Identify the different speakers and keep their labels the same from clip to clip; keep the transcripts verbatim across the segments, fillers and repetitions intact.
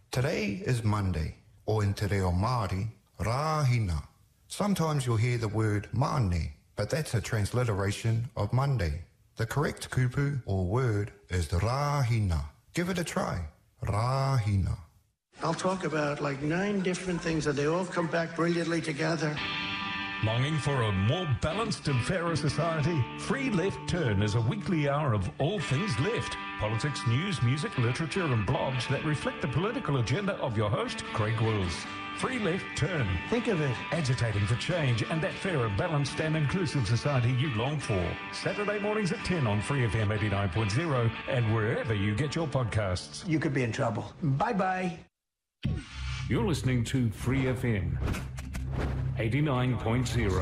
Speaker 1: Today is Monday, or in Te Reo Māori, Rahina. Sometimes you'll hear the word Mane, but that's a transliteration of Monday. The correct kupu or word is Rahina. Give it a try. Rahina.
Speaker 2: I'll talk about like nine different things and they all come back brilliantly together.
Speaker 3: Longing for a more balanced and fairer society? Free Left Turn is a weekly hour of all things left. Politics, news, music, literature and blogs that reflect the political agenda of your host, Craig Wills. Free Left Turn.
Speaker 2: Think of it.
Speaker 3: Agitating for change and that fairer, balanced and inclusive society you long for. Saturday mornings at ten on Free F M eighty-nine point zero and wherever you get your podcasts.
Speaker 2: You could be in trouble. Bye-bye.
Speaker 3: You're listening to Free F M eighty-nine point zero.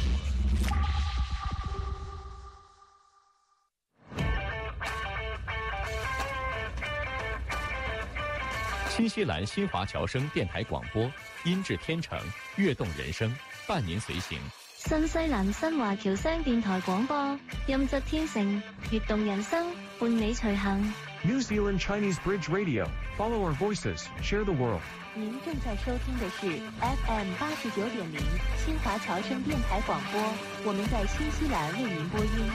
Speaker 4: 新西兰新华侨生電台廣播，音質天成，躍動人生，伴您隨行。
Speaker 5: 新西蘭新華僑聲電台廣播，音質天成，躍動人生，伴你隨行。
Speaker 6: New Zealand Chinese Bridge Radio. Follow our voices, share the world.
Speaker 7: 您正在收听的是 F M 八十九点零新华侨生电台广播，我们在新西兰为您播音。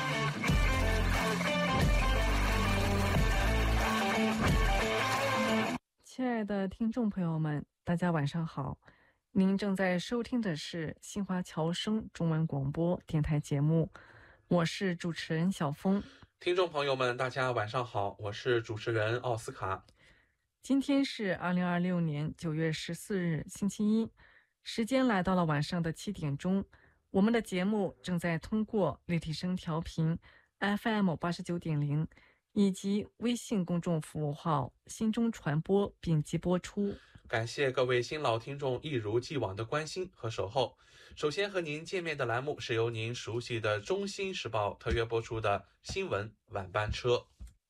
Speaker 8: 亲爱的听众朋友们，大家晚上好！您正在收听的是新华侨生中文广播电台节目，我是主持人小峰。
Speaker 9: 听众朋友们，大家晚上好，我是主持人奥斯卡。
Speaker 8: 今天是二零二六年九月十四日，星期一，时间来到了晚上的七点钟。我们的节目正在通过立体声调频 F M 八十九点零以及微信公众服务号新中传播并机播出。
Speaker 9: 感谢各位新老听众一如既往的关心和守候。首先和您见面的栏目是由您熟悉的中新时报特约播出的新闻晚班车。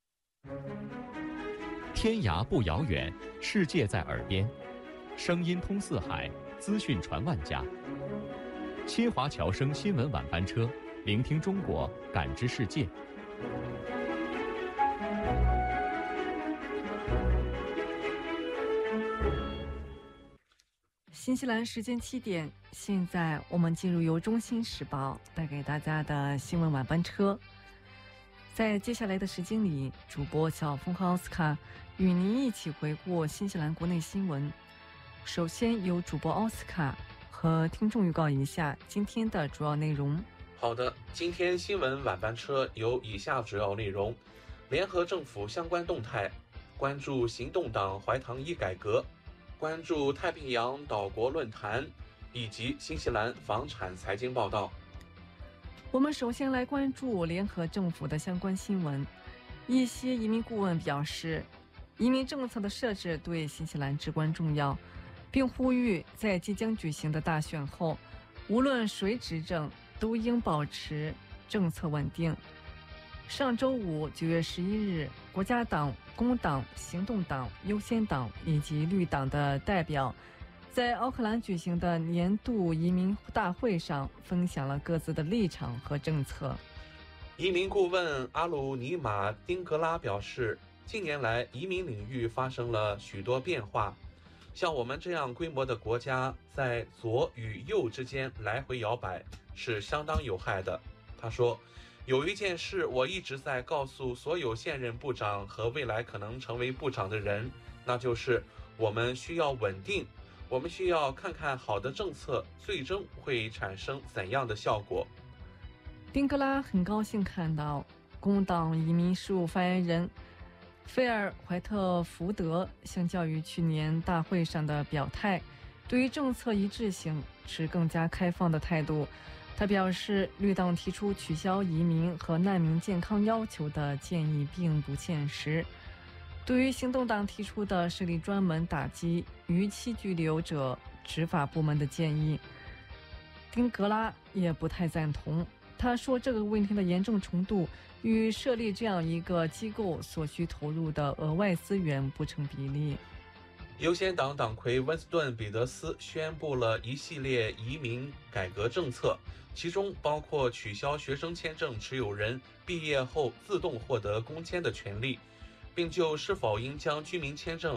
Speaker 4: 天涯不遥远，世界在耳边，声音通四海，资讯传万家。新华侨生新闻晚班车，聆听中国，感知世界。
Speaker 8: 新西兰时间七点，现在我们进入由中新时报带给大家的新闻晚班车。在接下来的时间里，主播小峰和奥斯卡与您一起回顾新西兰国内新闻。首先由主播奥斯卡和听众预告一下今天的主要内容。
Speaker 9: 好的，今天新闻晚班车有以下主要内容：联合政府相关动态，关注行动党怀唐伊改革，关注太平洋岛国论坛，以及新西兰房产财经报道。
Speaker 8: 我们首先来关注联合政府的相关新闻。一些移民顾问表示，移民政策的设置对新西兰至关重要，并呼吁在即将举行的大选后，无论谁执政，都应保持政策稳定。上周五九月十一日，国家党、工党、行动党、优先党以及绿党的代表在奥克兰举行的年度移民大会上分享了各自的立场和政策。
Speaker 9: 移民顾问阿鲁尼马丁格拉表示，近年来移民领域发生了许多变化，像我们这样规模的国家在左与右之间来回摇摆是相当有害的。他说，有一件事我一直在告诉所有现任部长和未来可能成为部长的人，那就是我们需要稳定，我们需要看看好的政策最终会产生怎样的效果。
Speaker 8: 丁格拉很高兴看到工党移民事务发言人菲尔怀特福德相较于去年大会上的表态，对于政策一致性持更加开放的态度。他表示，绿党提出取消移民和难民健康要求的建议并不现实。对于行动党提出的设立专门打击逾期居留者执法部门的建议，丁格拉也不太赞同。他说，这个问题的严重程度与设立这样一个机构所需投入的额外资源不成比例。
Speaker 9: 优先党党魁温斯顿·彼得斯宣布了一系列移民改革政策，其中包括取消学生签证持有人毕业后自动获得工签的权利，并就是否应将居民签证